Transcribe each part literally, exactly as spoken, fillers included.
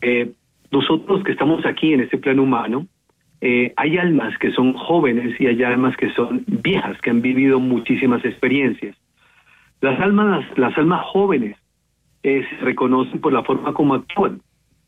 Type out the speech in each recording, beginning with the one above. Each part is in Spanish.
Eh, nosotros que estamos aquí en este plano humano, eh, hay almas que son jóvenes y hay almas que son viejas, que han vivido muchísimas experiencias. Las almas, las almas jóvenes eh, se reconocen por la forma como actúan.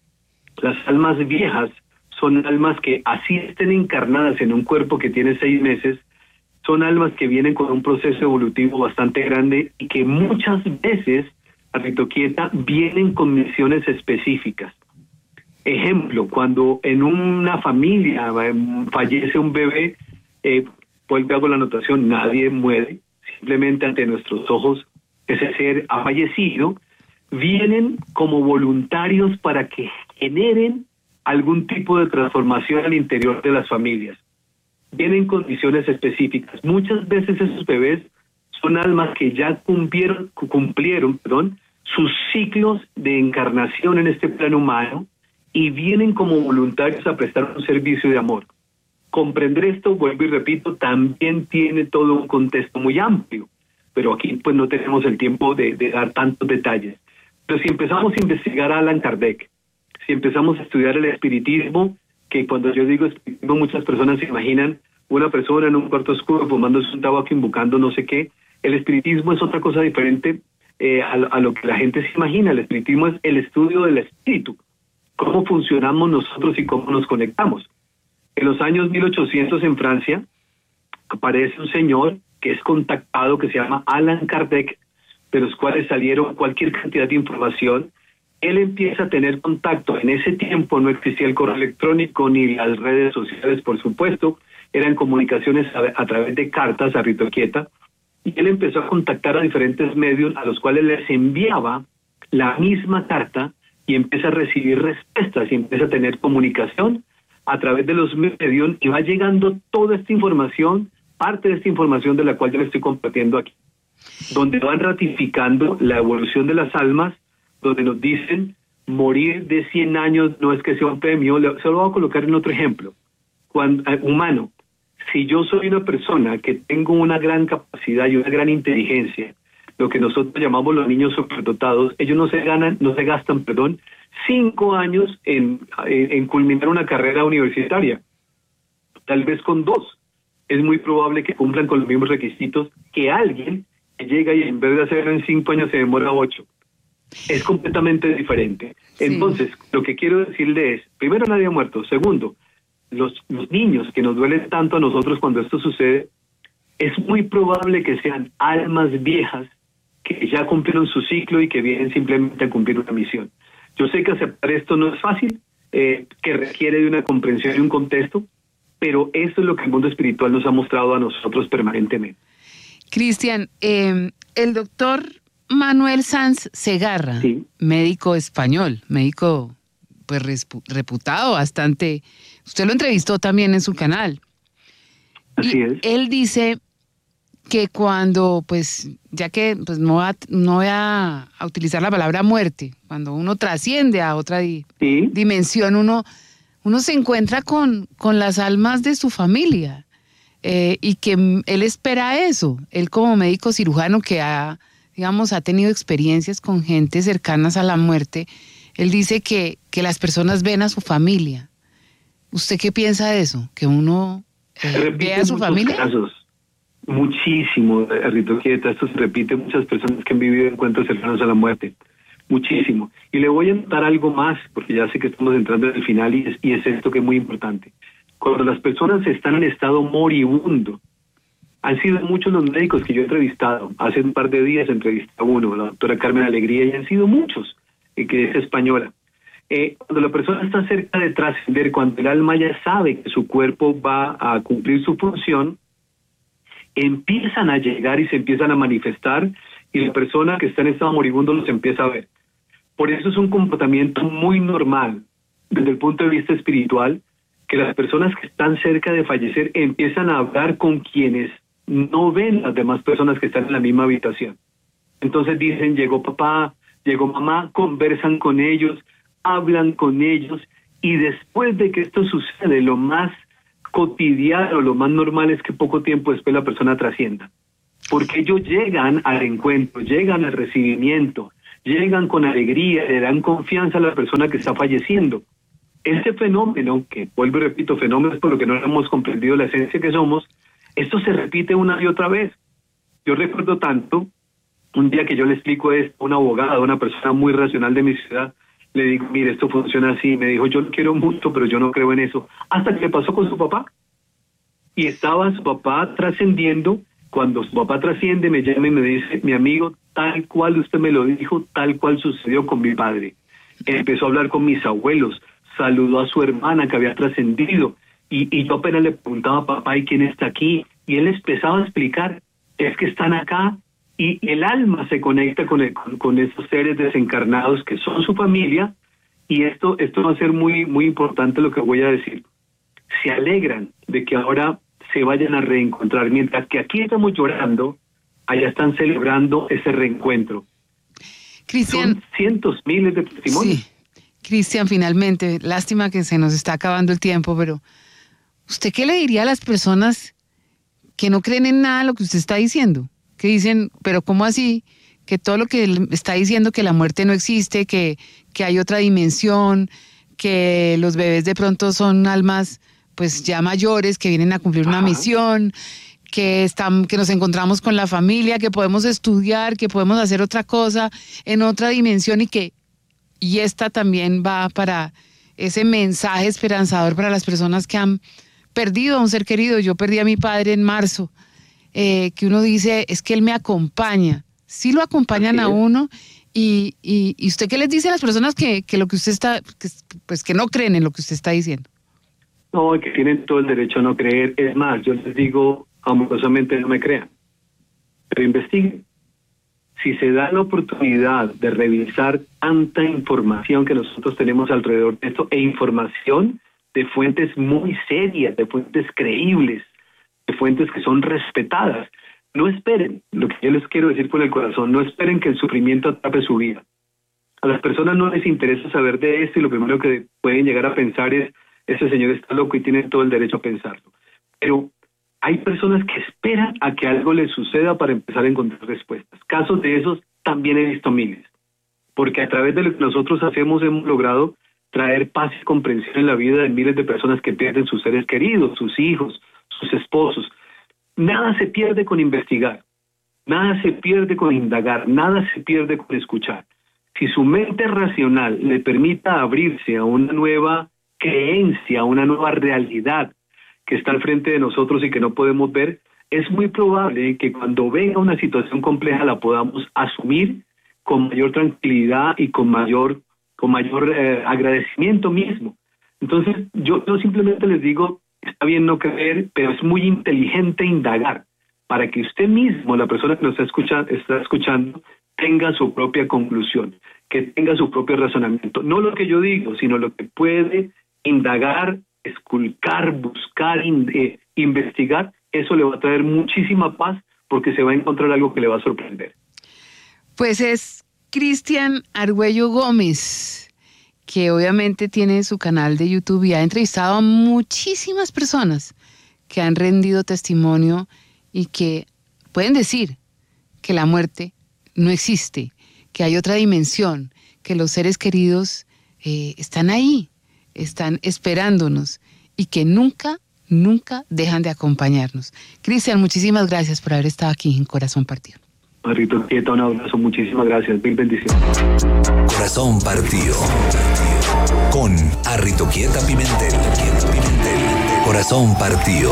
Las almas viejas son almas que, así estén encarnadas en un cuerpo que tiene seis meses, son almas que vienen con un proceso evolutivo bastante grande y que muchas veces, Rito Quieta, vienen con misiones específicas. Ejemplo, cuando en una familia fallece un bebé, eh, vuelve hago la anotación, nadie muere, simplemente ante nuestros ojos ese ser ha fallecido, vienen como voluntarios para que generen algún tipo de transformación al interior de las familias. Vienen condiciones específicas. Muchas veces esos bebés son almas que ya cumplieron, cumplieron perdón, sus ciclos de encarnación en este plano humano y vienen como voluntarios a prestar un servicio de amor. Comprender esto, vuelvo y repito, también tiene todo un contexto muy amplio, pero aquí pues no tenemos el tiempo de, de dar tantos detalles. Pero si empezamos a investigar a Allan Kardec, si empezamos a estudiar el espiritismo, que cuando yo digo espiritismo muchas personas se imaginan una persona en un cuarto oscuro fumándose un tabaco invocando no sé qué. El espiritismo es otra cosa diferente eh, a, a lo que la gente se imagina. El espiritismo es el estudio del espíritu, cómo funcionamos nosotros y cómo nos conectamos. En los años mil ochocientos en Francia aparece un señor que es contactado, que se llama Allan Kardec, de los cuales salieron cualquier cantidad de información. Él empieza a tener contacto. En ese tiempo no existía el correo electrónico ni las redes sociales, por supuesto, eran comunicaciones a, a través de cartas a Rito Quieta, y él empezó a contactar a diferentes medios a los cuales les enviaba la misma carta y empieza a recibir respuestas y empieza a tener comunicación a través de los medios y va llegando toda esta información, parte de esta información de la cual yo le estoy compartiendo aquí, donde van ratificando la evolución de las almas, donde nos dicen morir de cien años no es que sea un premio. Se lo voy a colocar en otro ejemplo. Cuando, eh, humano, si yo soy una persona que tengo una gran capacidad y una gran inteligencia, lo que nosotros llamamos los niños superdotados, ellos no se ganan, no se gastan, perdón, cinco años en, en, en culminar una carrera universitaria. Tal vez con dos. Es muy probable que cumplan con los mismos requisitos que alguien que llega y en vez de hacerlo en cinco años se demora ocho. Es completamente diferente. Sí. Entonces, lo que quiero decirle es, primero, nadie ha muerto. Segundo, los, los niños que nos duelen tanto a nosotros cuando esto sucede, es muy probable que sean almas viejas que ya cumplieron su ciclo y que vienen simplemente a cumplir una misión. Yo sé que aceptar esto no es fácil, eh, que requiere de una comprensión y un contexto, pero eso es lo que el mundo espiritual nos ha mostrado a nosotros permanentemente. Cristian, eh, el doctor Manuel Sanz Segarra, sí, médico español, médico pues reputado bastante. Usted lo entrevistó también en su canal. Así y es. Él dice que cuando, pues, ya que pues no, va, no voy a, a utilizar la palabra muerte, cuando uno trasciende a otra di, sí. dimensión, uno, uno se encuentra con, con las almas de su familia. Eh, y que él espera eso. Él como médico cirujano que ha, digamos, ha tenido experiencias con gente cercanas a la muerte, él dice que, que las personas ven a su familia. ¿Usted qué piensa de eso? ¿Que uno eh, ve a su familia? Casos. Muchísimo, Rito Quieta. Esto se repite en muchas personas que han vivido encuentros cercanos a la muerte. Muchísimo. Y le voy a notar algo más, porque ya sé que estamos entrando en el final y es, y es esto que es muy importante. Cuando las personas están en estado moribundo, han sido muchos los médicos que yo he entrevistado. Hace un par de días entrevisté a uno, la doctora Carmen Alegría, y han sido muchos, eh, que es española. Eh, cuando la persona está cerca de trascender, cuando el alma ya sabe que su cuerpo va a cumplir su función, empiezan a llegar y se empiezan a manifestar, y la persona que está en estado moribundo los empieza a ver. Por eso es un comportamiento muy normal, desde el punto de vista espiritual, que las personas que están cerca de fallecer empiezan a hablar con quienes no ven las demás personas que están en la misma habitación. Entonces dicen, llegó papá, llegó mamá, conversan con ellos, hablan con ellos, y después de que esto sucede, lo más cotidiano, lo más normal es que poco tiempo después la persona trascienda. Porque ellos llegan al encuentro, llegan al recibimiento, llegan con alegría, le dan confianza a la persona que está falleciendo. Ese fenómeno, que vuelvo y repito, fenómeno es por lo que no hemos comprendido la esencia que somos, esto se repite una y otra vez. Yo recuerdo tanto, un día que yo le explico esto a una abogada, una persona muy racional de mi ciudad, le digo, mire, esto funciona así. Me dijo, yo lo quiero mucho, pero yo no creo en eso. Hasta que le pasó con su papá. Y estaba su papá trascendiendo. Cuando su papá trasciende, me llama y me dice, mi amigo, tal cual usted me lo dijo, tal cual sucedió con mi padre. Empezó a hablar con mis abuelos, saludó a su hermana que había trascendido. Y, y yo apenas le preguntaba, papá, ¿y quién está aquí? Y él empezaba a explicar, es que están acá. Y el alma se conecta con, el, con, con esos seres desencarnados que son su familia, y esto, esto va a ser muy, muy importante lo que voy a decir. Se alegran de que ahora se vayan a reencontrar, mientras que aquí estamos llorando, allá están celebrando ese reencuentro. Cristian, son cientos, miles de testimonios. Sí. Cristian, finalmente, lástima que se nos está acabando el tiempo, pero ¿usted qué le diría a las personas que no creen en nada de lo que usted está diciendo? Que dicen, pero ¿cómo así? Que todo lo que está diciendo, que la muerte no existe, que, que hay otra dimensión, que los bebés de pronto son almas pues ya mayores que vienen a cumplir una Ajá. misión, que, están, que nos encontramos con la familia, que podemos estudiar, que podemos hacer otra cosa en otra dimensión, y que y esta también va para ese mensaje esperanzador para las personas que han perdido a un ser querido. Yo perdí a mi padre en marzo. Eh, que uno dice, es que él me acompaña. Sí lo acompañan a uno, y, y, y usted qué les dice a las personas que, que lo que usted está, que, pues que no creen en lo que usted está diciendo. No, que tienen todo el derecho a no creer. Es más, yo les digo amorosamente, no me crean, pero investiguen. Si se da la oportunidad de revisar tanta información que nosotros tenemos alrededor de esto, e información de fuentes muy serias, de fuentes creíbles, de fuentes que son respetadas, no esperen, lo que yo les quiero decir con el corazón, no esperen que el sufrimiento atrape su vida. A las personas no les interesa saber de esto, y lo primero que pueden llegar a pensar es, ese señor está loco, y tiene todo el derecho a pensarlo. Pero hay personas que esperan a que algo les suceda para empezar a encontrar respuestas. Casos de esos también he visto miles, porque a través de lo que nosotros hacemos hemos logrado traer paz y comprensión en la vida de miles de personas que pierden sus seres queridos, sus hijos, sus esposos. Nada se pierde con investigar, nada se pierde con indagar, nada se pierde con escuchar. Si su mente racional le permita abrirse a una nueva creencia, a una nueva realidad que está al frente de nosotros y que no podemos ver, es muy probable que cuando venga una situación compleja la podamos asumir con mayor tranquilidad y con mayor, con mayor eh, agradecimiento mismo. Entonces, yo, yo simplemente les digo, está bien no creer, pero es muy inteligente indagar, para que usted mismo, la persona que nos está escuchando, está escuchando, tenga su propia conclusión, que tenga su propio razonamiento. No lo que yo digo, sino lo que puede indagar, esculcar, buscar, in, eh, investigar. Eso le va a traer muchísima paz, porque se va a encontrar algo que le va a sorprender. Pues es Cristian Argüello Gómez, que obviamente tiene su canal de YouTube y ha entrevistado a muchísimas personas que han rendido testimonio y que pueden decir que la muerte no existe, que hay otra dimensión, que los seres queridos eh, están ahí, están esperándonos, y que nunca, nunca dejan de acompañarnos. Cristian, muchísimas gracias por haber estado aquí en Corazón Partido. Arrito Quieta, un abrazo, muchísimas gracias, mil bendiciones. Corazón Partido, con Arrito Quieta Pimentel. Corazón Partido,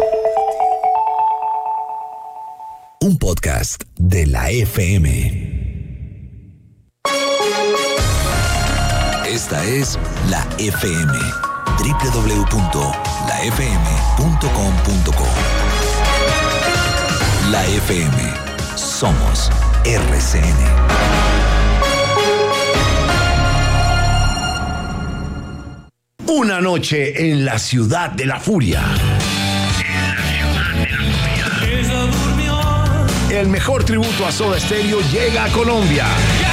un podcast de la F M. Esta es la F M, doble u doble u doble u punto la f m punto com punto co. La F M, somos R C N. Una noche en la ciudad de la furia. El mejor tributo a Soda Stereo llega a Colombia.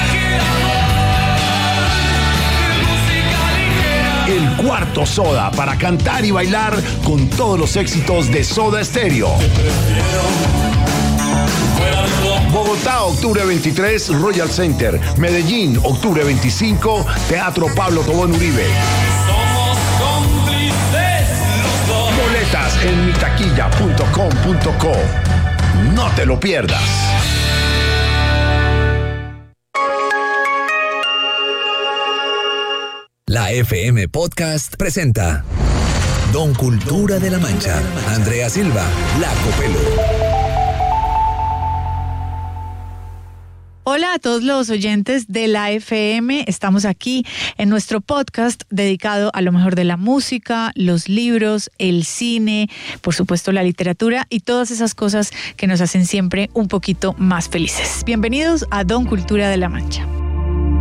El cuarto Soda, para cantar y bailar con todos los éxitos de Soda Stereo. Bogotá, octubre veintitrés, Royal Center. Medellín, octubre veinticinco, Teatro Pablo Tobón Uribe. Somos cómplices los dos. Boletas en mitaquilla punto com punto co. No te lo pierdas. La F M Podcast presenta Don Cultura de la Mancha. Andrea Silva, La Copelo. Hola a todos los oyentes de la F M. Estamos aquí en nuestro podcast dedicado a lo mejor de la música, los libros, el cine, por supuesto la literatura y todas esas cosas que nos hacen siempre un poquito más felices. Bienvenidos a Don Cultura de la Mancha.